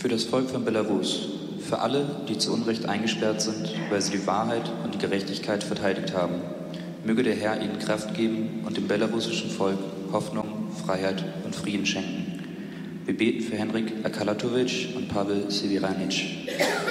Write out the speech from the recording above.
Für das Volk von Belarus, für alle, die zu Unrecht eingesperrt sind, weil sie die Wahrheit und die Gerechtigkeit verteidigt haben. Möge der Herr ihnen Kraft geben und dem belarussischen Volk Hoffnung, Freiheit und Frieden schenken. Wir beten für Henrik Akalatovic und Pavel Severanic.